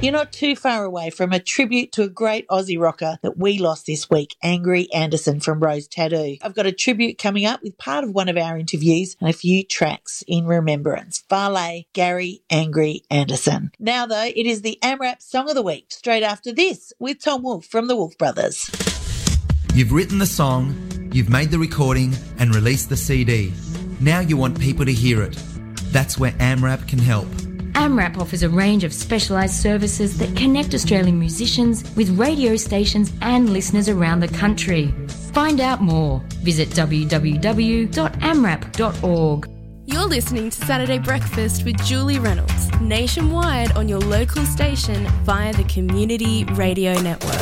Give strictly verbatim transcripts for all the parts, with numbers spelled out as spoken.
You're not too far away from a tribute to a great Aussie rocker that we lost this week, Angry Anderson from Rose Tattoo. I've got a tribute coming up with part of one of our interviews and a few tracks in remembrance. Farley, Gary, Angry Anderson. Now, though, it is the AMRAP Song of the Week, straight after this with Tom Wolfe from the Wolfe Brothers. You've written the song, you've made the recording and released the C D. Now you want people to hear it. That's where AMRAP can help. AMRAP offers a range of specialised services that connect Australian musicians with radio stations and listeners around the country. Find out more. Visit w w w dot amrap dot org. You're listening to Saturday Breakfast with Julie Reynolds, nationwide on your local station via the Community Radio Network.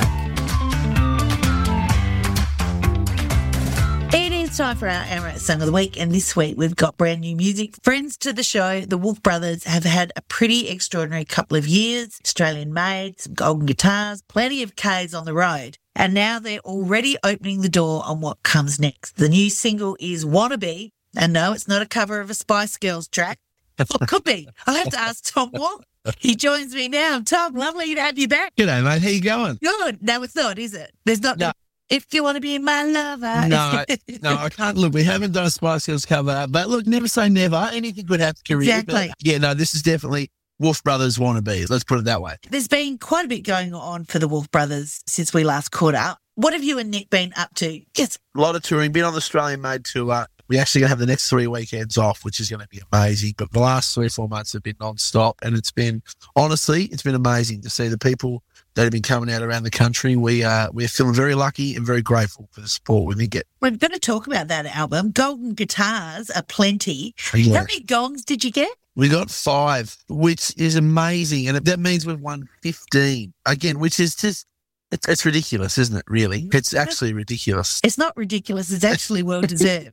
It's time for our AMRAP Song of the Week, and this week we've got brand new music. Friends to the show, the Wolfe Brothers have had a pretty extraordinary couple of years. Australian made, some golden guitars, plenty of Ks on the road, and now they're already opening the door on what comes next. The new single is Wannabe, and no, it's not a cover of a Spice Girls track. Well, it could be. I'll have to ask Tom Wong. He joins me now. Tom, lovely to have you back. G'day, mate. How you going? Good. No, it's not, is it? There's not... No. If you want to be my lover. No, no, I can't. Look, we haven't done a Spice Girls cover, but look, never say never. Anything could happen. Exactly. But yeah, no, this is definitely Wolfe Brothers Wannabe. Let's put it that way. There's been quite a bit going on for the Wolfe Brothers since we last caught up. What have you and Nick been up to? Yes, a lot of touring. Been on the Australian Made tour. We're actually going to have the next three weekends off, which is going to be amazing. But the last three or four months have been non-stop, and it's been, honestly, it's been amazing to see the people that have been coming out around the country. We are, we're feeling very lucky and very grateful for the support we get. We're going to talk about that album. Golden guitars are plenty. Yeah. How many gongs did you get? We got five, which is amazing. And that means we've won fifteen. Again, which is just, it's, it's ridiculous, isn't it, really? It's actually ridiculous. It's not ridiculous. It's actually well-deserved.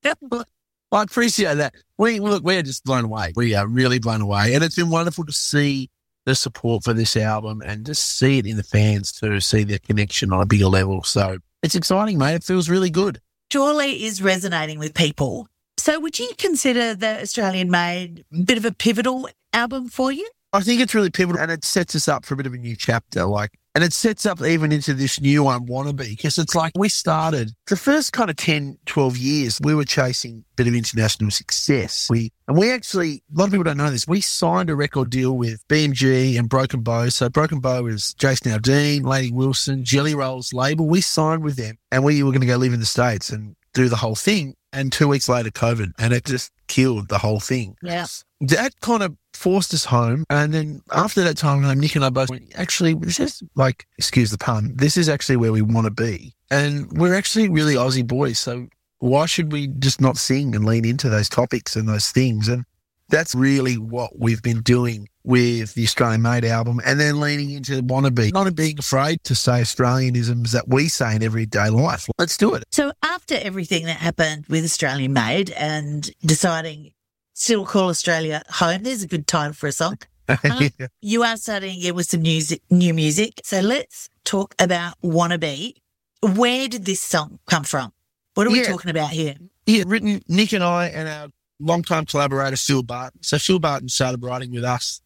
I appreciate that. We look, we're just blown away. We are really blown away. And it's been wonderful to see the support for this album and just see it in the fans too, see their connection on a bigger level. So it's exciting, mate. It feels really good. Surely is resonating with people. So would you consider the Australian Made a bit of a pivotal album for you? I think it's really pivotal, and it sets us up for a bit of a new chapter. Like, and it sets up even into this new one, Wannabe, because it's like we started the first kind of ten, twelve years, we were chasing a bit of international success. We And we actually, a lot of people don't know this, we signed a record deal with B M G and Broken Bow. So Broken Bow is Jason Aldean, Lady Wilson, Jelly Roll's label. We signed with them, and we were going to go live in the States and do the whole thing. And two weeks later, COVID, and it just killed the whole thing. Yes. That kind of forced us home. And then after that time, Nick and I both went, actually, this is like, excuse the pun, this is actually where we want to be. And we're actually really Aussie boys. So why should we just not sing and lean into those topics and those things? And that's really what we've been doing with the Australian Made album, and then leaning into Wannabe, not being afraid to say Australianisms that we say in everyday life. Let's do it. So after everything that happened with Australian Made and deciding still call Australia home, there's a good title for a song. Uh, Yeah. You are starting again with some music, new music. So let's talk about Wannabe. Where did this song come from? What are we Yeah. talking about here? Yeah, written Nick and I and our longtime collaborator, Phil Barton. So Phil Barton started writing with us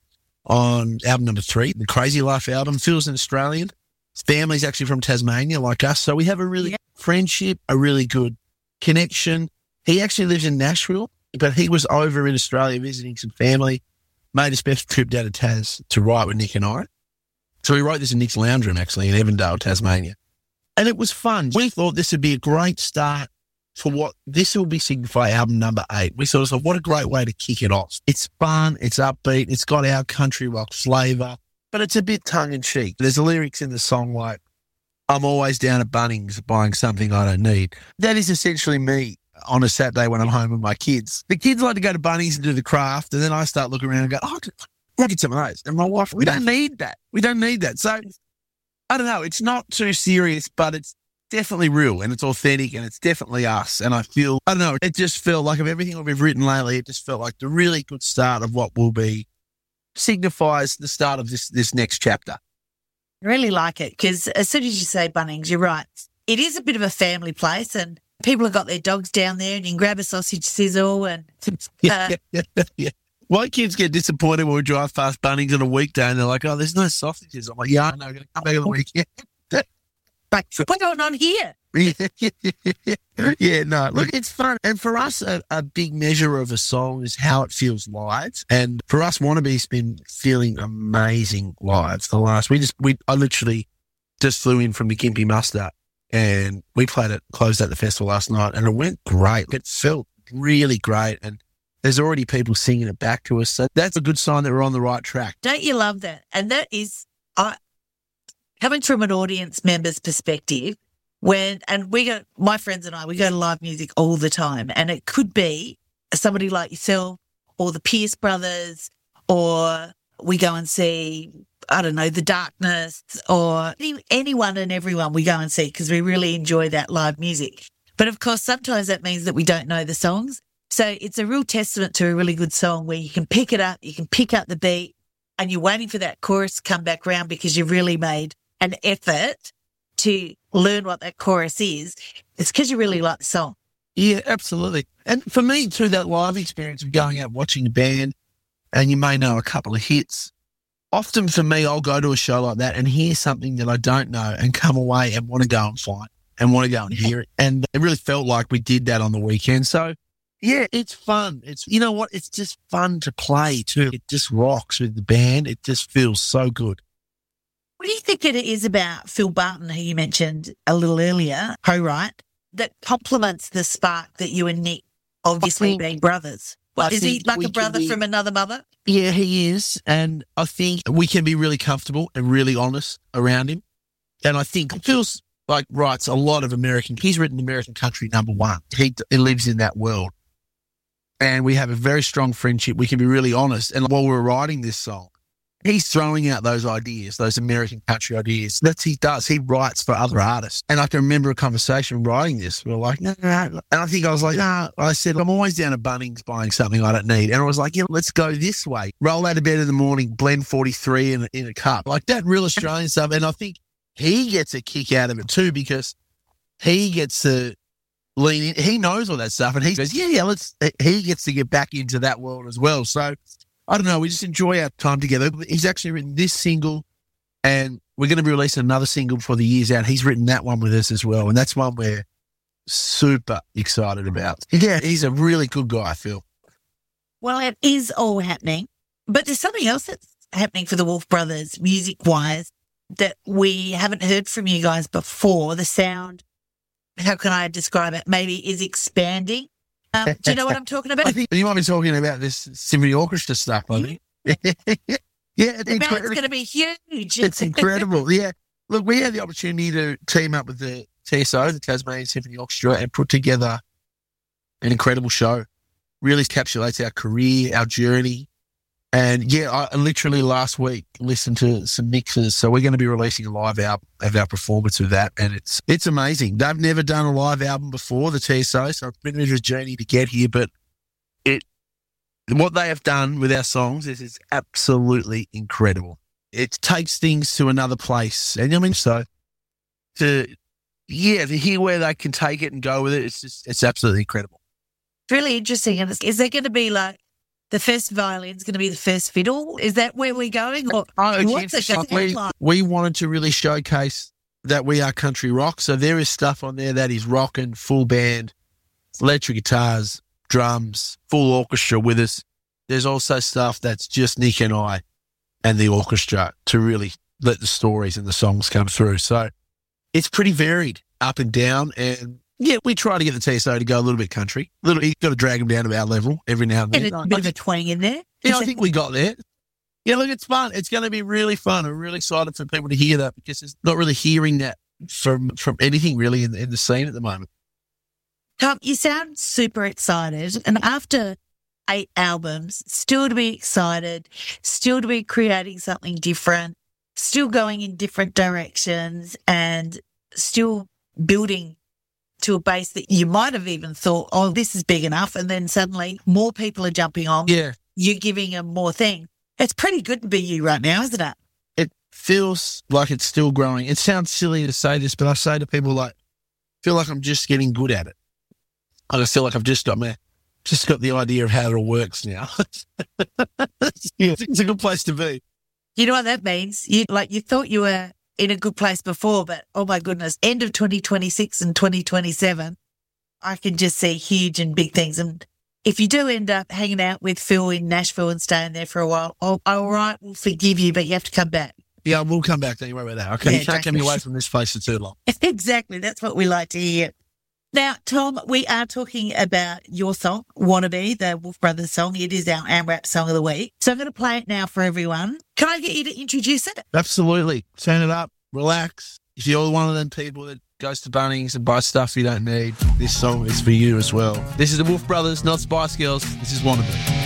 on album number three, the Crazy Life album. Phil's an Australian. His family's actually from Tasmania, like us. So we have a really Yeah. good friendship, a really good connection. He actually lives in Nashville, but he was over in Australia visiting some family, made a special trip down to Tas to write with Nick and I. So we wrote this in Nick's lounge room, actually, in Evandale, Tasmania. And it was fun. We thought this would be a great start for what this will be signify album number eight. We thought, so what a great way to kick it off. It's fun, it's upbeat, it's got our country rock flavour, but it's a bit tongue-in-cheek. There's lyrics in the song like, I'm always down at Bunnings buying something I don't need. That is essentially me on a Saturday when I'm home with my kids. The kids like to go to Bunnings and do the craft, and then I start looking around and go, oh, I'll get some of those. And my wife, we don't need that. We don't need that. So, I don't know. It's not too serious, but it's definitely real and it's authentic and it's definitely us. And I feel, I don't know, it just felt like of everything we've written lately, it just felt like the really good start of what will be, signifies the start of this, this next chapter. I really like it because as soon as you say Bunnings, you're right. It is a bit of a family place and people have got their dogs down there and you can grab a sausage sizzle and uh, yeah, yeah, yeah. My kids get disappointed when we drive past Bunnings on a weekday and they're like, oh, there's no sausages. I'm like, yeah, I know, I'm going to come back on the weekend. But what's going on here? Yeah, no, look, it's fun. And for us, a, a big measure of a song is how it feels live. And for us, Wannabe's been feeling amazing live. The last, we just, we, I literally just flew in from the Gympie Muster and we played it, closed out the festival last night and it went great. It felt really great. And there's already people singing it back to us. So that's a good sign that we're on the right track. Don't you love that? And that is, I, coming from an audience member's perspective, when, and we go, my friends and I, we go to live music all the time, and it could be somebody like yourself or the Pierce Brothers, or we go and see, I don't know, The Darkness, or any, anyone and everyone we go and see because we really enjoy that live music. But of course, sometimes that means that we don't know the songs. So it's a real testament to a really good song where you can pick it up, you can pick up the beat, and you're waiting for that chorus to come back round because you really made an effort to learn what that chorus is. It's because you really like the song. Yeah, absolutely. And for me too, that live experience of going out watching a band, and you may know a couple of hits. Often for me, I'll go to a show like that and hear something that I don't know and come away and want to go and find and want to go and hear it. And it really felt like we did that on the weekend. So yeah, it's fun. It's, you know what? It's just fun to play too. It just rocks with the band. It just feels so good. What do you think it is about Phil Barton, who you mentioned a little earlier, co-write, that complements the spark that you and Nick obviously being brothers? Well, is he like a brother be, from another mother? Yeah, he is. And I think we can be really comfortable and really honest around him. And I think Phil's like writes a lot of American, he's written American country number one. He, he lives in that world. And we have a very strong friendship. We can be really honest. And while we're writing this song, he's throwing out those ideas, those American country ideas. That's he does. He writes for other artists. And I can remember a conversation writing this. We we're like, no, no, no. And I think I was like, no. I said, I'm always down at Bunnings buying something I don't need. And I was like, yeah, let's go this way. Roll out of bed in the morning, blend forty-three in, in a cup. Like that real Australian stuff. And I think he gets a kick out of it too because he gets to lean in. He knows all that stuff. And he goes, yeah, yeah, let's, he gets to get back into that world as well. So I don't know. We just enjoy our time together. He's actually written this single and we're going to be releasing another single before the year's out. He's written that one with us as well. And that's one we're super excited about. Yeah, he's a really good guy, Phil. Well, it is all happening, but there's something else that's happening for the Wolf Brothers music-wise that we haven't heard from you guys before. The sound, how can I describe it? Maybe is expanding. Um, do you know what I'm talking about? I think you might be talking about this symphony orchestra stuff, I think. Yeah, it's, it's going to be huge. It's incredible. Yeah. Look, we had the opportunity to team up with the T S O, the Tasmanian Symphony Orchestra, and put together an incredible show. Really encapsulates our career, our journey. And yeah, I literally last week listened to some mixes. So we're going to be releasing a live album of our performance of that. And it's it's amazing. They've never done a live album before, the T S O. So it's been a bit of a journey to get here. But it what they have done with our songs is, is absolutely incredible. It takes things to another place. And I mean, so to, yeah, to hear where they can take it and go with it, it's just, it's absolutely incredible. It's really interesting. And is there going to be like, the first violin's going to be the first fiddle? Is that where we're going? Or oh, what's yes, it going to we, look like? We wanted to really showcase that we are country rock. So there is stuff on there that is rocking, full band, electric guitars, drums, full orchestra with us. There's also stuff that's just Nick and I and the orchestra to really let the stories and the songs come through. So it's pretty varied, up and down, and yeah, we try to get the T S O to go a little bit country. A little, you've got to drag them down to our level every now and then. And a bit of a twang in there. Yeah, I think we got there. Yeah, look, it's fun. It's going to be really fun. I'm really excited for people to hear that because it's not really hearing that from from anything really in, in the scene at the moment. Tom, you sound super excited. And after eight albums, still to be excited, still to be creating something different, still going in different directions and still building to a base that you might have even thought, oh, this is big enough. And then suddenly more people are jumping on. Yeah. You're giving them more thing. It's pretty good to be you right now, isn't it? It feels like it's still growing. It sounds silly to say this, but I say to people like, feel like I'm just getting good at it. I just feel like I've just got my, just got the idea of how it all works now. Yeah, it's a good place to be. You know what that means? You like you thought you were in a good place before, but oh my goodness, end of twenty twenty-six and twenty twenty-seven, I can just see huge and big things. And if you do end up hanging out with Phil in Nashville and staying there for a while, oh, all right, we'll forgive you, but you have to come back. Yeah, we'll come back. Don't you worry about that. Okay, Yeah, you can't don't- get me away from this place for too long. Exactly. That's what we like to hear. Now, Tom, we are talking about your song, Wannabe, the Wolf Brothers song. It is our AMRAP song of the week. So I'm going to play it now for everyone. Can I get you to introduce it? Absolutely. Turn it up. Relax. If you're one of them people that goes to Bunnings and buys stuff you don't need, this song is for you as well. This is the Wolf Brothers, not Spice Girls. This is Wannabe.